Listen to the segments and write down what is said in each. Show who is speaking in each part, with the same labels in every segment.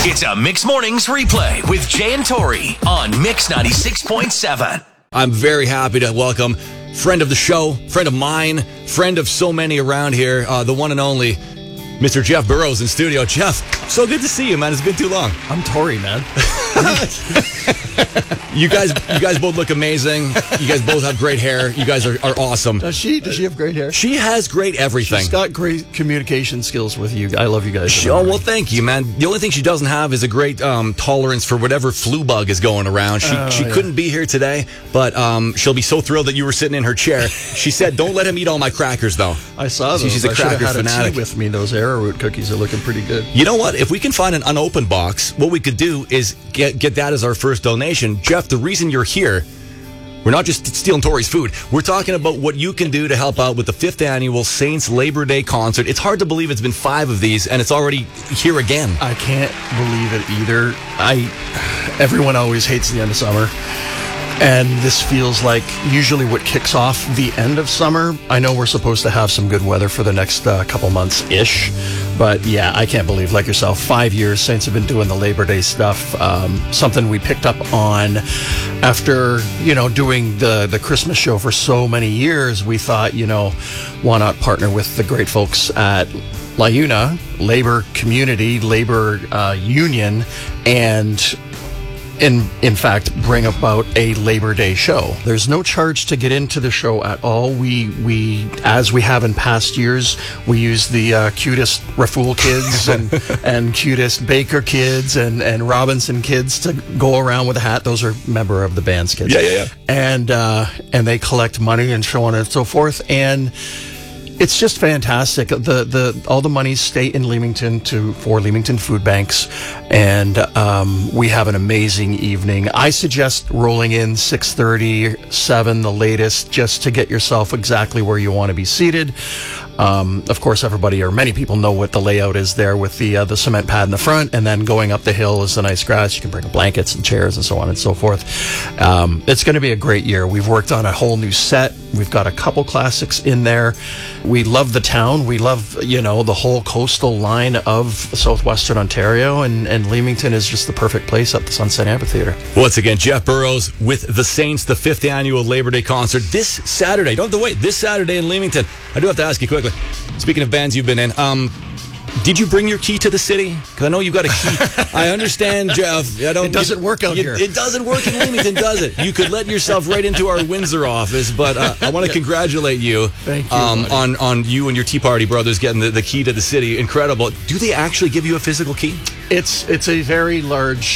Speaker 1: It's a Mix Mornings replay with Jay and Tori on Mix 96.7.
Speaker 2: I'm very happy to welcome friend of the show, friend of mine, friend of so many around here, the one and only Mr. Jeff Burrows in studio. Jeff, so good to see you, man. It's been too long.
Speaker 3: I'm Tori, man.
Speaker 2: You guys both look amazing. You guys both have great hair. You guys are awesome.
Speaker 3: Does she have great hair?
Speaker 2: She has great everything.
Speaker 3: She's got great communication skills with you. I love you guys.
Speaker 2: Oh, well, thank you, man. The only thing she doesn't have is a great tolerance for whatever flu bug is going around. She couldn't be here today, but she'll be so thrilled that you were sitting in her chair. She said, "Don't let him eat all my crackers, though."
Speaker 3: I saw those.
Speaker 2: She's a cracker fanatic.
Speaker 3: With me, those arrowroot cookies are looking pretty good.
Speaker 2: You know what? If we can find an unopened box, what we could do is get that as our first donation. Jeff, the reason you're here, we're not just stealing Tori's food. We're talking about what you can do to help out with the 5th annual Saints Labor Day concert. It's hard to believe it's been 5 of these, and it's already here again.
Speaker 3: I can't believe it either. Everyone always hates the end of summer. And this feels like usually what kicks off the end of summer. I know we're supposed to have some good weather for the next couple months-ish. But yeah, I can't believe, like yourself, 5 years Saints have been doing the Labor Day stuff. Something we picked up on after, doing the Christmas show for so many years. We thought, why not partner with the great folks at LIUNA, Labor Community, Labor Union, and in fact, bring about a Labor Day show. There's no charge to get into the show at all. We as we have in past years, we use the cutest Raful kids and cutest Baker kids and Robinson kids to go around with a hat. Those are member of the band's kids.
Speaker 2: Yeah.
Speaker 3: And they collect money and so on and so forth. And it's just fantastic. All the monies stay in Leamington for Leamington Food Banks, and we have an amazing evening. I suggest rolling in 6:30, 7 the latest, just to get yourself exactly where you want to be seated. Of course, everybody or many people know what the layout is there with the cement pad in the front, and then going up the hill is the nice grass. You can bring blankets and chairs and so on and so forth. It's going to be a great year. We've worked on a whole new set. We've got a couple classics in there. We love the town. We love, the whole coastal line of southwestern Ontario, and Leamington is just the perfect place at the Sunset Amphitheatre.
Speaker 2: Once again, Jeff Burrows with the Saints, the 5th annual Labor Day concert this Saturday. Don't have to wait. This Saturday in Leamington. I do have to ask you quickly. Speaking of bands you've been in, did you bring your key to the city? Because I know you've got a key. I understand, Jeff.
Speaker 3: It doesn't work out here.
Speaker 2: It doesn't work in Leamington, does it? You could let yourself right into our Windsor office, but I want to congratulate you,
Speaker 3: Thank you
Speaker 2: on you and your Tea Party brothers getting the key to the city. Incredible. Do they actually give you a physical key?
Speaker 3: It's a very large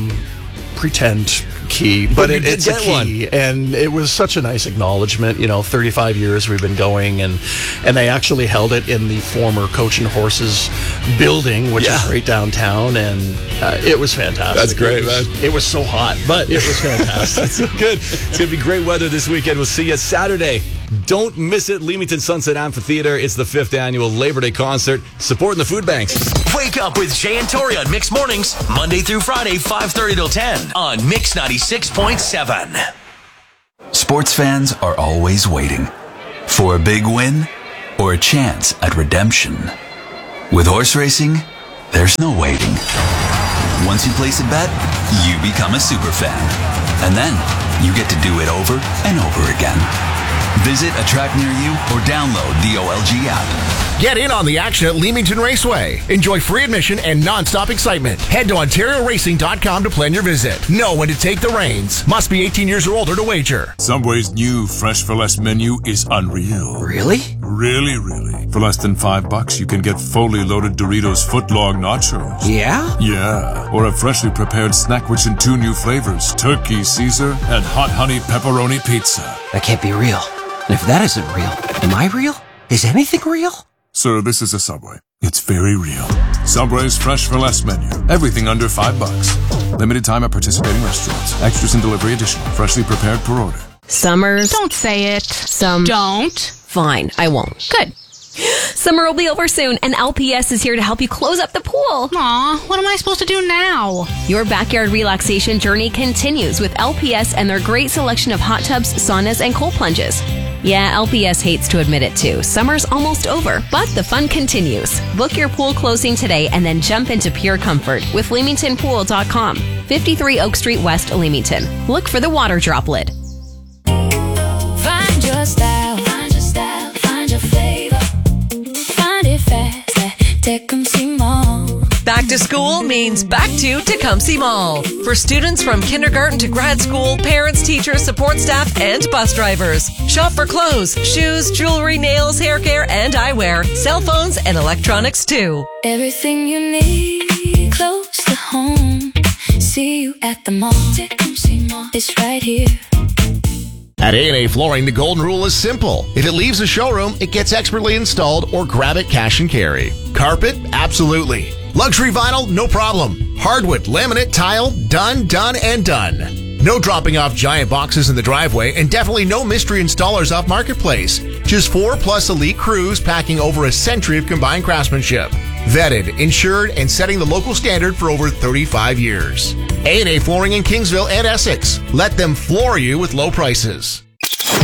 Speaker 3: pretend key, but it's a key, and it was such a nice acknowledgement. 35 years we've been going, and they actually held it in the former Coach and Horses building, which is right downtown, and it was fantastic.
Speaker 2: That's great, man.
Speaker 3: It was so hot, but it was fantastic.
Speaker 2: That's so good. It's going to be great weather this weekend. We'll see you Saturday. Don't miss it. Leamington Sunset Amphitheatre. It's the 5th annual Labor Day concert, supporting the food banks.
Speaker 1: Wake up with Jay and Tori on Mix Mornings, Monday through Friday, 5:30 till 10 on Mix 96.7.
Speaker 4: Sports fans are always waiting for a big win or a chance at redemption. With horse racing, there's no waiting. Once you place a bet, you become a super fan. And then you get to do it over and over again. Visit a track near you or download the OLG app.
Speaker 5: Get in on the action at Leamington Raceway. Enjoy free admission and non-stop excitement. Head to OntarioRacing.com to plan your visit. Know when to take the reins. Must be 18 years or older to wager.
Speaker 6: Subway's new Fresh for Less menu is unreal.
Speaker 7: Really?
Speaker 6: Really. For less than $5, you can get fully loaded Doritos footlong nachos.
Speaker 7: Yeah?
Speaker 6: Yeah. Or a freshly prepared snack rich in 2 new flavors, Turkey Caesar and Hot Honey Pepperoni Pizza.
Speaker 7: That can't be real. And if that isn't real, am I real? Is anything real?
Speaker 6: Sir, this is a Subway. It's very real. Subway's Fresh for Less menu. Everything under $5. Limited time at participating restaurants. Extras and delivery additional. Freshly prepared per order.
Speaker 8: Summers.
Speaker 9: Don't say it.
Speaker 8: Don't.
Speaker 9: Fine, I won't.
Speaker 8: Good. Summer will be over soon, and LPS is here to help you close up the pool.
Speaker 9: Aw, what am I supposed to do now?
Speaker 8: Your backyard relaxation journey continues with LPS and their great selection of hot tubs, saunas, and cold plunges. Yeah, LPS hates to admit it too. Summer's almost over, but the fun continues. Book your pool closing today and then jump into pure comfort with LeamingtonPool.com. 53 Oak Street West, Leamington. Look for the water droplet.
Speaker 10: Find your style, find your flavor. Find it fast at Tecumseh Mall.
Speaker 11: Back to school means back to Tecumseh Mall. For students from kindergarten to grad school, parents, teachers, support staff, and bus drivers. Shop for clothes, shoes, jewelry, nails, hair care, and eyewear. Cell phones and electronics too.
Speaker 10: Everything you need close to home. See you at the mall. Tecumseh Mall. It's right here.
Speaker 5: At A&A Flooring, the golden rule is simple. If it leaves the showroom, it gets expertly installed or grab it cash and carry. Carpet? Absolutely. Luxury vinyl? No problem. Hardwood, laminate, tile? Done, and done. No dropping off giant boxes in the driveway, and definitely no mystery installers off Marketplace. Just 4+ elite crews packing over a century of combined craftsmanship. Vetted, insured, and setting the local standard for over 35 years. A&A Flooring in Kingsville and Essex. Let them floor you with low prices.